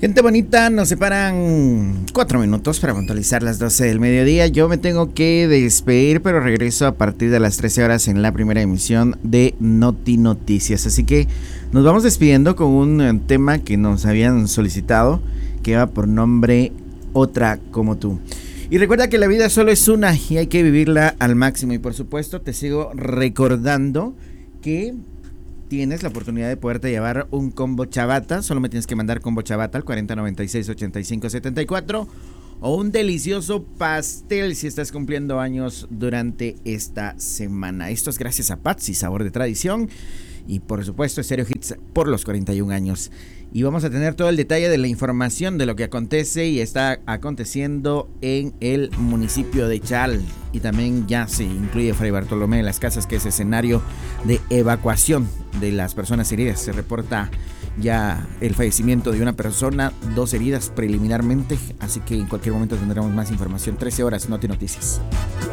Gente bonita, nos separan 4 minutos para puntualizar las 12 del mediodía. Yo me tengo que despedir, pero regreso a partir de las 13 horas en la primera emisión de Noti Noticias. Así que nos vamos despidiendo con un tema que nos habían solicitado, que va por nombre Otra como tú. Y recuerda que la vida solo es una y hay que vivirla al máximo. Y por supuesto te sigo recordando que tienes la oportunidad de poderte llevar un combo chabata. Solo me tienes que mandar combo chabata al 4096-8574 o un delicioso pastel si estás cumpliendo años durante esta semana. Esto es gracias a Patsy, sabor de tradición, y por supuesto Stereo Hits por los 41 años. Y vamos a tener todo el detalle de la información de lo que acontece y está aconteciendo en el municipio de Chal. Y también ya se incluye Fray Bartolomé de las Casas, que es escenario de evacuación de las personas heridas. Se reporta ya el fallecimiento de una persona, 2 heridas preliminarmente. Así que en cualquier momento tendremos más información. 13 horas, Noti Noticias.